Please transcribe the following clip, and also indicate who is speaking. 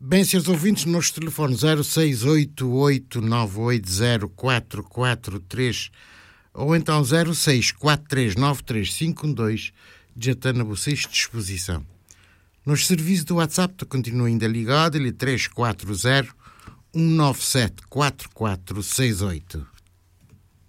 Speaker 1: Bem, senhores ouvintes, nos telefones 0688980443 ou então 0643935112 já está na vossa disposição. Nos serviços do WhatsApp continua ainda ligado, ele é 340 197 4468.